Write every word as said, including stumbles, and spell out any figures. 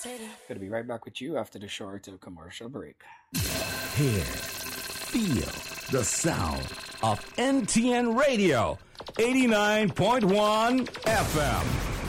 Gonna be right back with you after the short commercial break. Hear, feel the sound of N T N Radio, eighty-nine point one F M.